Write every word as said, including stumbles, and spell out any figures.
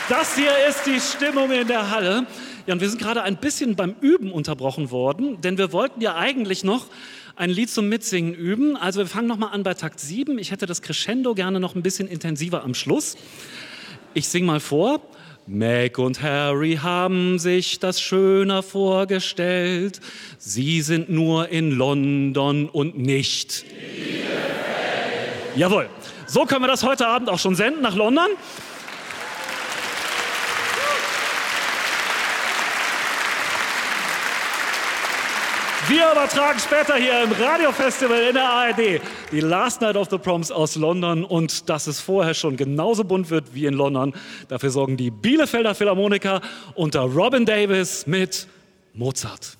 Das hier ist die Stimmung in der Halle. Ja, und wir sind gerade ein bisschen beim Üben unterbrochen worden, denn wir wollten ja eigentlich noch ein Lied zum Mitsingen üben. Also wir fangen nochmal an bei Takt sieben. Ich hätte das Crescendo gerne noch ein bisschen intensiver am Schluss. Ich singe mal vor. Meg und Harry haben sich das schöner vorgestellt. Sie sind nur in London und nicht. Jawohl. So können wir das heute Abend auch schon senden nach London. Wir übertragen später hier im Radiofestival in der A R D die Last Night of the Proms aus London. Und dass es vorher schon genauso bunt wird wie in London, dafür sorgen die Bielefelder Philharmoniker unter Robin Davis mit Mozart.